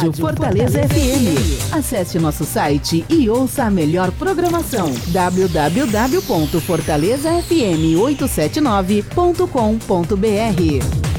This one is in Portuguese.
Fortaleza FM. Acesse nosso site e ouça a melhor programação. www.fortalezafm879.com.br